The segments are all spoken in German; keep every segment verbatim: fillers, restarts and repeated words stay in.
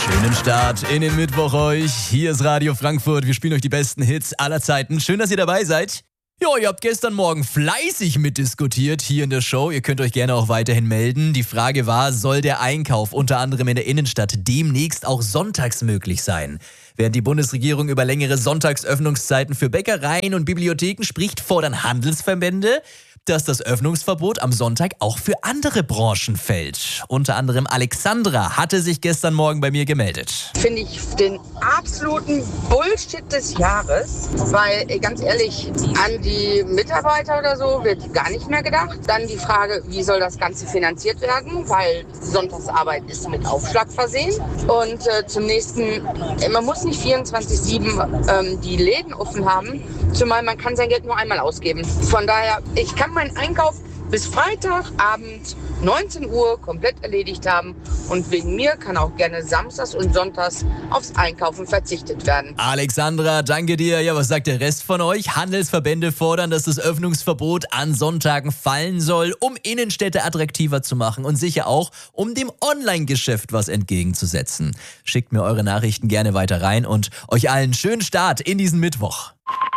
Schönen Start in den Mittwoch euch. Hier ist Radio Frankfurt. Wir spielen euch die besten Hits aller Zeiten. Schön, dass ihr dabei seid. Ja, ihr habt gestern Morgen fleißig mitdiskutiert hier in der Show. Ihr könnt euch gerne auch weiterhin melden. Die Frage war, soll der Einkauf unter anderem in der Innenstadt demnächst auch sonntags möglich sein? Während die Bundesregierung über längere Sonntagsöffnungszeiten für Bäckereien und Bibliotheken spricht, fordern Handelsverbände, dass das Öffnungsverbot am Sonntag auch für andere Branchen fällt. Unter anderem Alexandra hatte sich gestern Morgen bei mir gemeldet. Finde ich den absoluten Bullshit des Jahres, weil ganz ehrlich, an die Mitarbeiter oder so wird gar nicht mehr gedacht. Dann die Frage, wie soll das Ganze finanziert werden, weil Sonntagsarbeit ist mit Aufschlag versehen. Und äh, zum nächsten, man muss nicht vierundzwanzig sieben ähm, die Läden offen haben, zumal man kann sein Geld nur einmal ausgeben. Von daher, ich kann meinen Einkauf bis Freitagabend neunzehn Uhr komplett erledigt haben und wegen mir kann auch gerne samstags und sonntags aufs Einkaufen verzichtet werden. Alexandra, danke dir. Ja, was sagt der Rest von euch? Handelsverbände fordern, dass das Öffnungsverbot an Sonntagen fallen soll, um Innenstädte attraktiver zu machen und sicher auch, um dem Online-Geschäft was entgegenzusetzen. Schickt mir eure Nachrichten gerne weiter rein und euch allen schönen Start in diesen Mittwoch.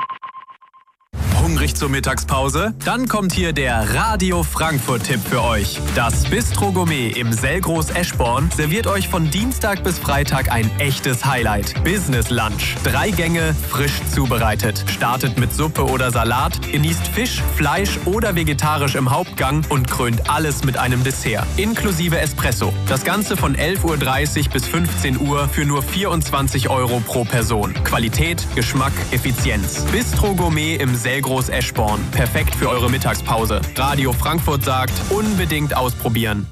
Hungrig zur Mittagspause? Dann kommt hier der Radio Frankfurt-Tipp für euch. Das Bistro Gourmet im Selgros Eschborn serviert euch von Dienstag bis Freitag ein echtes Highlight. Business Lunch. Drei Gänge, frisch zubereitet. Startet mit Suppe oder Salat, genießt Fisch, Fleisch oder vegetarisch im Hauptgang und krönt alles mit einem Dessert. Inklusive Espresso. Das Ganze von elf Uhr dreißig bis fünfzehn Uhr für nur vierundzwanzig Euro pro Person. Qualität, Geschmack, Effizienz. Bistro Gourmet im Selgros Eschborn. Perfekt für eure Mittagspause. Radio Frankfurt sagt, unbedingt ausprobieren.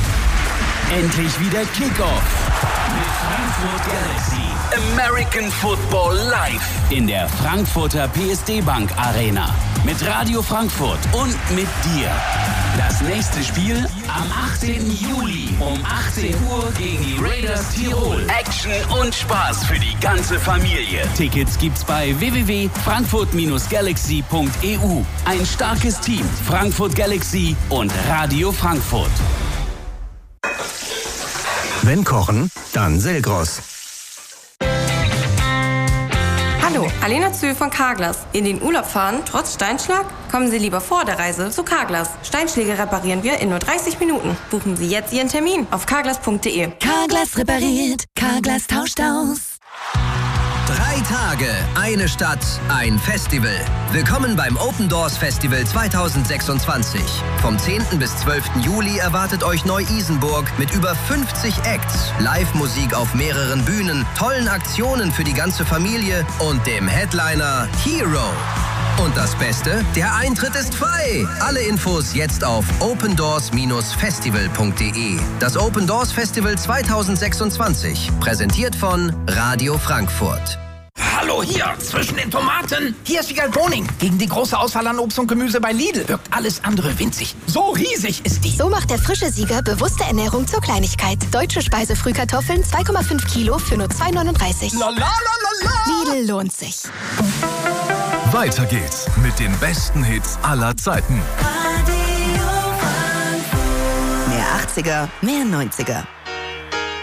Endlich wieder Kickoff mit Frankfurt Galaxy. American Football live in der Frankfurter P S D Bank Arena. Mit Radio Frankfurt und mit dir. Das nächste Spiel am achtzehnten Juli um achtzehn Uhr gegen die Raiders Tirol. Action und Spaß für die ganze Familie. Tickets gibt's bei w w w punkt frankfurt galaxy punkt e u. Ein starkes Team, Frankfurt Galaxy und Radio Frankfurt. Wenn kochen, dann Selgros. Hallo, Alena Zühl von Carglass. In den Urlaub fahren, trotz Steinschlag? Kommen Sie lieber vor der Reise zu Carglass. Steinschläge reparieren wir in nur dreißig Minuten. Buchen Sie jetzt Ihren Termin auf carglass punkt de. Carglass repariert, Carglass tauscht aus. Drei Tage, eine Stadt, ein Festival. Willkommen beim Open Doors Festival zweitausendsechsundzwanzig. Vom zehnten bis zwölften Juli erwartet euch Neu-Isenburg mit über fünfzig Acts, Live-Musik auf mehreren Bühnen, tollen Aktionen für die ganze Familie und dem Headliner Hero. Und das Beste, der Eintritt ist frei. Alle Infos jetzt auf open doors festival punkt de. Das Open Doors Festival zweitausendsechsundzwanzig, präsentiert von Radio Frankfurt. Hallo hier, zwischen den Tomaten. Hier ist Vigal Boning. Gegen die große Auswahl an Obst und Gemüse bei Lidl wirkt alles andere winzig. So riesig ist die. So macht der frische Sieger bewusste Ernährung zur Kleinigkeit. Deutsche Speisefrühkartoffeln zwei Komma fünf Kilo für nur zwei neununddreißig. La, la, la, la, la. Lidl lohnt sich. Weiter geht's mit den besten Hits aller Zeiten. Mehr achtziger, mehr neunziger.